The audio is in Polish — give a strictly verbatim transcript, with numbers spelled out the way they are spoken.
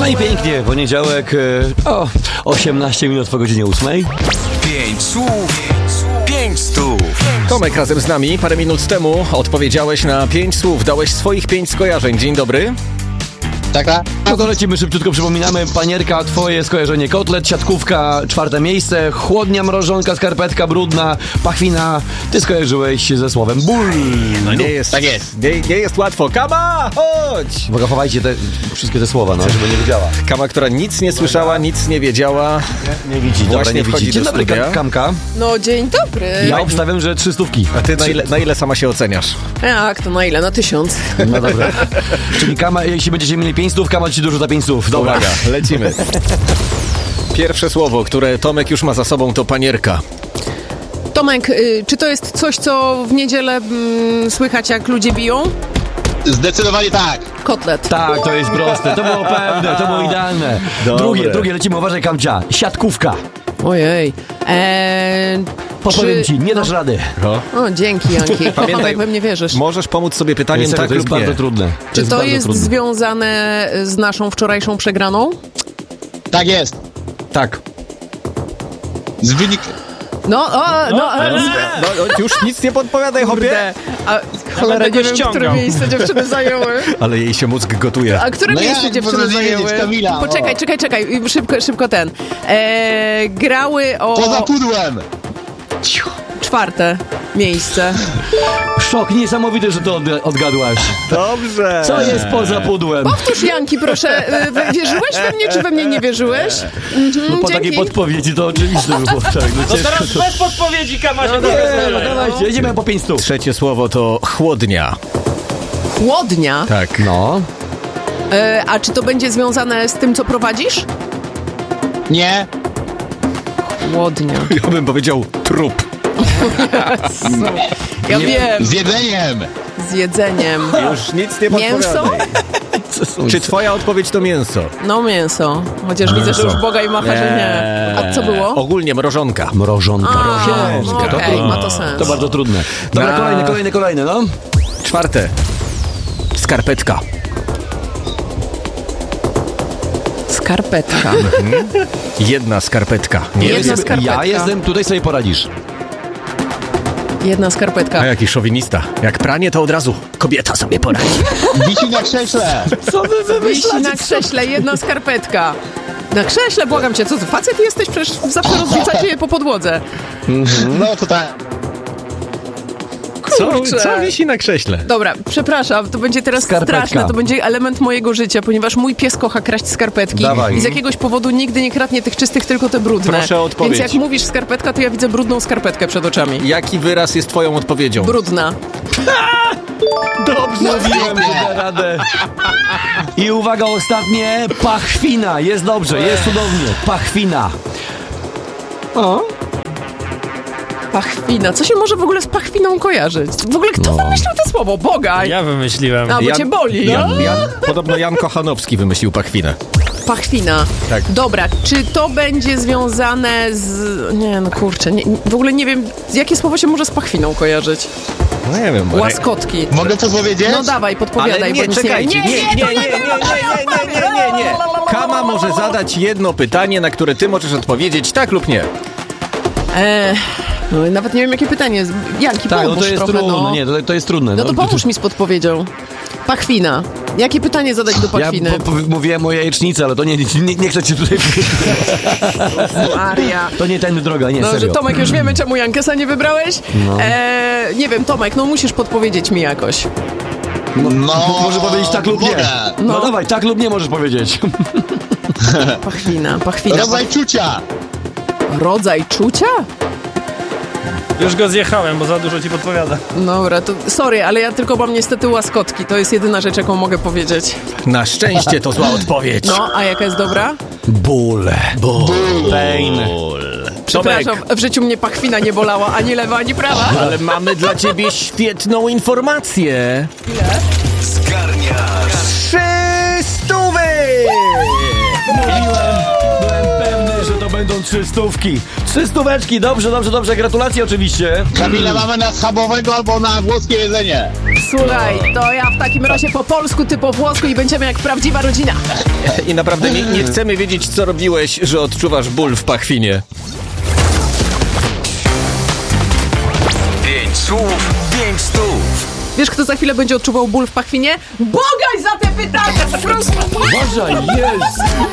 i pięknie, poniedziałek, o, osiemnaście minut po godzinie ósmej. Pięć słów, pięć stów. Tomek razem z nami. Parę minut temu odpowiedziałeś na pięć słów, dałeś swoich pięć skojarzeń. Dzień dobry. Tak, tak. No to lecimy szybciutko, przypominamy. Panierka, twoje skojarzenie: kotlet, siatkówka, czwarte miejsce, chłodnia, mrożonka, skarpetka, brudna, pachwina. Ty skojarzyłeś ze słowem ból. No nie jest, Tak jest. nie, nie jest łatwo. Kama, chodź! Uwaga, chowajcie te, wszystkie te słowa, no, żeby nie wiedziała. Kama, która nic nie słyszała, nic nie wiedziała. Nie widzi, dobra, Właśnie nie wchodzi widzi. Dzień do dobry, studia. Kam- Kamka. No, dzień dobry. Ja obstawiam, że trzy stówki. A ty na ile, na ile sama się oceniasz? Jak to na ile? Na tysiąc. No dobra. Czyli Kama, jeśli będziecie mieli pięć stów, Kama ci dużo za pięć stów. Dobra. Uwaga, lecimy. Pierwsze słowo, które Tomek już ma za sobą, to panierka. Tomek, y, czy to jest coś, co w niedzielę mm, słychać, jak ludzie biją? Zdecydowanie tak. Kotlet. Tak, to jest proste. To było pewne, to było idealne. Dobre. Drugie, drugie, lecimy. Uważaj, Kamcia. Siatkówka. Ojej. Eee, Podpowiem czy... ci, nie dasz rady. O. O, dzięki, Janki. Pamiętaj, we mnie wierzysz. Możesz pomóc sobie pytaniem Serio, tak to jest lub nie. bardzo trudne. To Czy jest to bardzo jest trudne. związane z naszą wczorajszą przegraną? Tak jest. Tak. Z wynik... No, o, no, e, No, już nic nie podpowiadaj, hobie. kurde. A cholera, nie wiem, które miejsce dziewczyny zajęły. Ale jej się mózg gotuje. A które No miejsce jak, dziewczyny można wiedzieć, zajęły? Kamila, Poczekaj, o. czekaj, czekaj. Szybko, szybko ten. Eee, grały o... Poza pudłem. Czwarte miejsce. Szok, niesamowity, że to od, odgadłaś. Dobrze. Co jest poza pudłem? Powtórz, Janki, proszę. E, wy- Wierzyłeś we mnie, czy we mnie nie wierzyłeś? Mhm, No po dzięki. takiej podpowiedzi to oczywiste było. Tak, no No ciężko teraz to... bez podpowiedzi, Kama się No nie dobra, Nie, no rozumie. dawajcie, jedziemy po pięć stów. Trzecie słowo to chłodnia. Chłodnia. Tak. No. E, a czy to będzie związane z tym, co prowadzisz? Nie. Chłodnia. Ja bym powiedział trup. Ja wiem. Z jedzeniem. Z jedzeniem. Już nic nie Mięso? podpowiadaj. Czy twoja odpowiedź to mięso? No mięso. Chociaż widzę, że już Boga i macha, że nie. A co było? Ogólnie mrożonka. Mrożonka. A, Mrożonka. no okej, ma to sens. To bardzo trudne. Dobra, Na- kolejne, kolejne, kolejne, no. Czwarte. Skarpetka. Skarpetka. Jedna skarpetka. Nie Jedna jest. Ja skarpetka. jestem, tutaj sobie poradzisz. Jedna skarpetka. A jaki szowinista. Jak pranie, to od razu kobieta sobie poradzi. Wisi na krześle. Co wy Wisi na krześle, jedna skarpetka. Na krześle, błagam cię, co ty, facet jesteś? Przecież zawsze rozrzucacie je po podłodze. No to tak. Co, Kurczę. co wisi na krześle? Dobra, przepraszam, to będzie teraz Skarpetka. straszne, to będzie element mojego życia, ponieważ mój pies kocha kraść skarpetki Dawaj. i z jakiegoś powodu nigdy nie kradnie tych czystych, tylko te brudne. Proszę o odpowiedź. Więc jak mówisz skarpetka, to ja widzę brudną skarpetkę przed oczami. Jaki wyraz jest twoją odpowiedzią? Brudna. Dobrze, mówiłem, że da radę. I uwaga, ostatnie. Pachwina. Jest dobrze, jest cudownie. Pachwina. O. Pachwina. Co się może w ogóle z pachwiną kojarzyć? W ogóle kto No. wymyślił to słowo? Bogaj. Ja wymyśliłem. A, bo Jan- cię boli. Jan, Jan, podobno Jan Kochanowski wymyślił pachwinę. Pachwina. Tak. Dobra, czy to będzie związane z... Nie, no kurczę, nie, w ogóle nie wiem, jakie słowo się może z pachwiną kojarzyć. No nie wiem. ale- Łaskotki. Mogę coś powiedzieć? No dawaj, podpowiadaj, Ale nie, bo nic czekajcie, nie nie, wiem. nie, nie, nie, nie, nie, nie, nie, nie, nie. Kama może zadać jedno pytanie, na które ty możesz odpowiedzieć tak lub nie. Eee, no i nawet nie wiem, jakie pytanie. Janki, Tak, no pomóż to jest trochę, trudne. no. Nie, to, to jest trudne. No to pomóż mi z podpowiedzią. Pachwina. Jakie pytanie zadać do Ja pachwiny? po, po, mówiłem o jajecznicy, ale to nie, nie, nie chcę cię tutaj... Maria. To nie tędy droga, nie, No, że serio. Tomek, już wiemy, czemu Jankesa nie wybrałeś? No. Eee, nie wiem, Tomek, no musisz podpowiedzieć mi jakoś. No. Może powiedzieć tak lub nie. Mogę. No, No. dawaj, tak lub nie możesz powiedzieć. Pachwina, pachwina. Rodzaj czucia. Rodzaj czucia? Już go zjechałem, bo za dużo ci podpowiada. Dobra, to sorry, ale ja tylko mam niestety łaskotki. To jest jedyna rzecz, jaką mogę powiedzieć. Na szczęście to zła odpowiedź. No, a jaka jest dobra? Ból. Ból. Pain. Przepraszam, w życiu mnie pachwina nie bolała, ani lewa, ani prawa. Ale mamy dla ciebie świetną informację. Zgarniasz Trzy stówy! Mówiłem, byłem pewny, że to będą trzy stówki. Trzy stóweczki, dobrze, dobrze, dobrze. Gratulacje oczywiście. Kamila, mamy na schabowego albo na włoskie jedzenie. Słuchaj, to ja w takim razie po polsku, ty po włosku i będziemy jak prawdziwa rodzina. I naprawdę nie, nie chcemy wiedzieć, co robiłeś, że odczuwasz ból w pachwinie. Pięć słów, pięć stów. Wiesz, kto za chwilę będzie odczuwał ból w pachwinie? Bogaj za te pytania! Po prostu. Uważaj, jest!